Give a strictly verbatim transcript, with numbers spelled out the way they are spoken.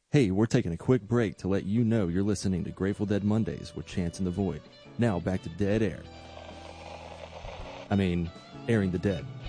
Hey, we're taking a quick break to let you know you're listening to Grateful Dead Mondays with Chance in the Void. Now back to Dead Air. I mean, airing the dead.